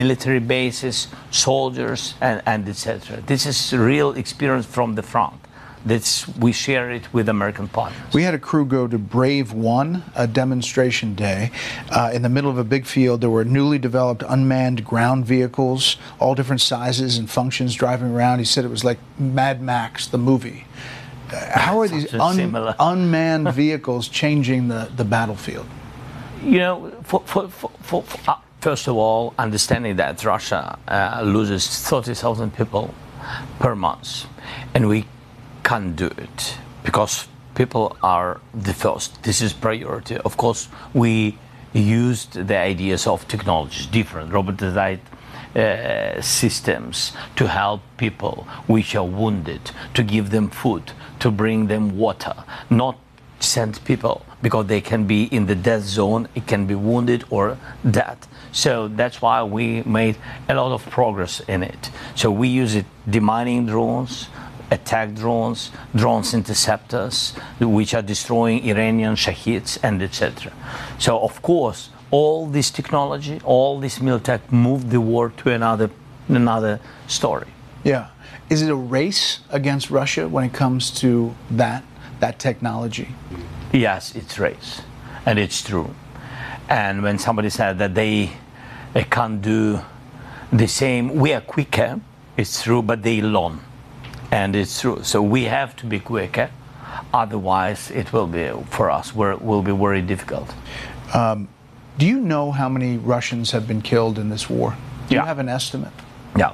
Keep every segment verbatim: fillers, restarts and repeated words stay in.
military bases, soldiers, and, and et cetera. This is real experience from the front. That's, we share it with American partners. We had a crew go to Brave One, a demonstration day. Uh, in the middle of a big field, there were newly developed unmanned ground vehicles, all different sizes and functions driving around. He said it was like Mad Max, the movie. Uh, how are these un unmanned vehicles changing the, the battlefield? You know, for, for, for, for, uh, first of all, understanding that Russia uh, loses thirty thousand people per month, and we can't do it because people are the first. This is priority. Of course, we used the ideas of technologies, different robotized uh, systems to help people which are wounded, to give them food, to bring them water, not send people because they can be in the death zone, it can be wounded or dead. So that's why we made a lot of progress in it. So we use it, demining drones, attack drones, drones interceptors, which are destroying Iranian Shaheeds, and et cetera. So of course, all this technology, all this military moved the war to another, another story. Yeah. Is it a race against Russia when it comes to that, that technology? Yes, it's race, and it's true. And when somebody said that they, they can't do the same, we are quicker, it's true, but they learn. And it's true. So we have to be quicker. Otherwise, it will be, for us, where it will be very difficult. Um, do you know how many Russians have been killed in this war? Do yeah. you have an estimate? Yeah.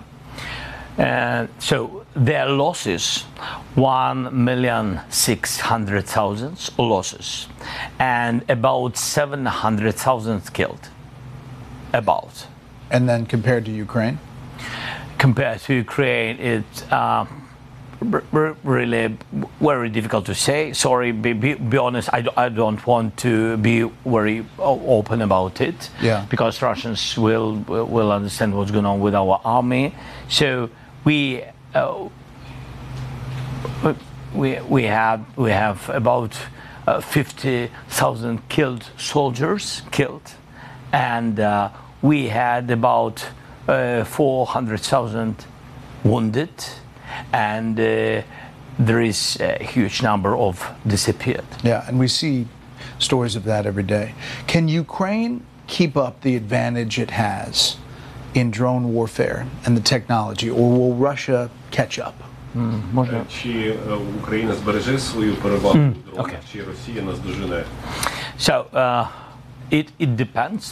And so their losses, one million six hundred thousand losses, and about seven hundred thousand killed. About. And then compared to Ukraine? Compared to Ukraine, it's uh, really very difficult to say. Sorry, be, be, be honest, I, I don't want to be very open about it. Yeah. Because Russians will will understand what's going on with our army. So we uh, we we have we have about uh, fifty thousand killed soldiers killed, and uh, we had about uh, four hundred thousand wounded, and uh, there is a huge number of disappeared. Yeah, and we see stories of that every day. Can Ukraine keep up the advantage it has in drone warfare and the technology, or will Russia catch up? Mm, Чи Україна збереже свою перевагу mm, у дронах, okay. чи Росія наздожене? So uh, it it depends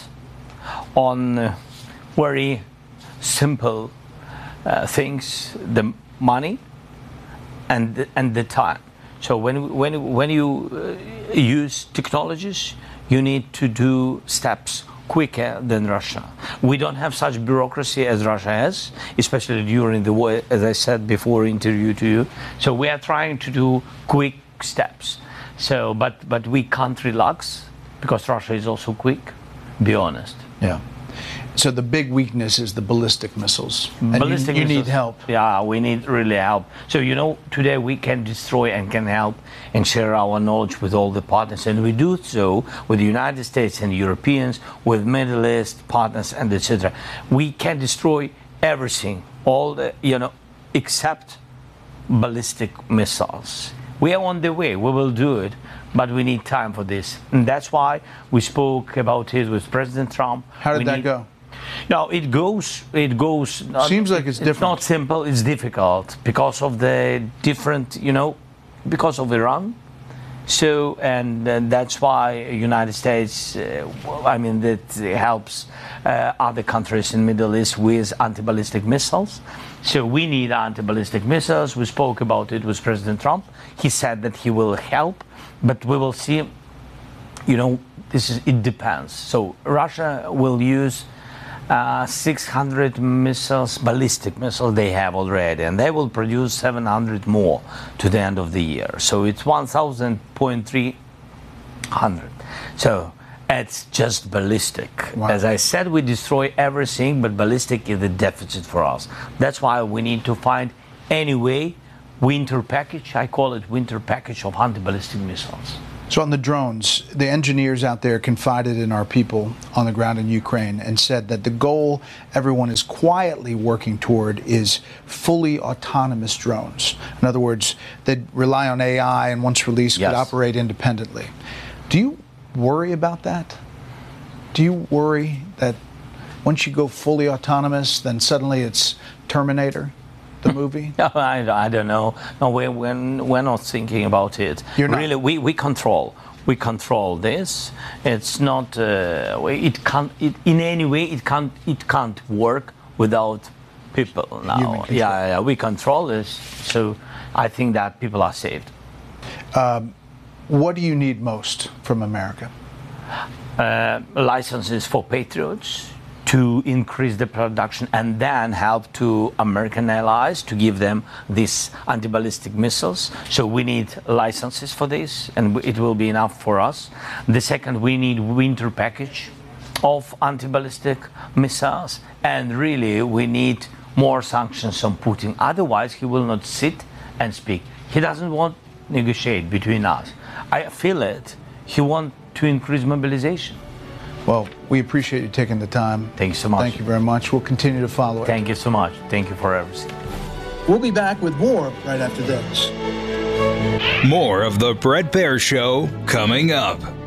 on uh, very simple uh, things, the money and the, and the time. So when when when you uh, use technologies, you need to do steps quicker than Russia. We don't have such bureaucracy as Russia has, especially during the war, as I said before interview to you. So we are trying to do quick steps. So, but but we can't relax because Russia is also quick. Be honest. Yeah. So the big weakness is the ballistic missiles. And ballistic you, you missiles, need help. Yeah, we need really help. So, you know, today we can destroy and can help and share our knowledge with all the partners. And we do so with the United States and Europeans, with Middle East partners, and et cetera. We can destroy everything, all the, you know, except ballistic missiles. We are on the way. We will do it. But we need time for this. And that's why we spoke about it with President Trump. How did we that need, go? No, it goes, it goes. Not, Seems like it's, it's different. It's not simple, it's difficult because of the different, you know, because of Iran. So, and, and that's why United States, uh, I mean, that helps uh, other countries in Middle East with anti-ballistic missiles. So we need anti-ballistic missiles. We spoke about it with President Trump. He said that he will help, but we will see, you know, this is, it depends. So Russia will use uh, six hundred missiles, ballistic missiles they have already, and they will produce seven hundred more to the end of the year. So it's one thousand point three hundred. So it's just ballistic. Wow. As I said, we destroy everything, but ballistic is a deficit for us. That's why we need to find any way, winter package, I call it winter package of anti-ballistic missiles. So on the drones, the engineers out there confided in our people on the ground in Ukraine and said that the goal everyone is quietly working toward is fully autonomous drones. In other words, they rely on A I and once released Yes. could operate independently. Do you worry about that? Do you worry that once you go fully autonomous, then suddenly it's Terminator, the movie? No, I, I don't know. No, we, we're, we're not thinking about it. You're not? Really, we, we control. We control this. It's not. Uh, we- it can't. It, in any way, it can't. It can't work without people. Human Now, control. yeah, yeah, we control this. So I think that people are saved. What do you need most from America? Uh, licenses for Patriots to increase the production and then help to American allies to give them these anti-ballistic missiles. So we need licenses for this and it will be enough for us. The second, we need winter package of anti-ballistic missiles, and really we need more sanctions on Putin. Otherwise he will not sit and speak. He doesn't want to negotiate between us. I feel it. He wants to increase mobilization. Well, we appreciate you taking the time. Thank you so much. Thank you very much. We'll continue to follow it. Thank you so much. Thank you for everything. We'll be back with more right after this. More of the Bret Baier Show coming up.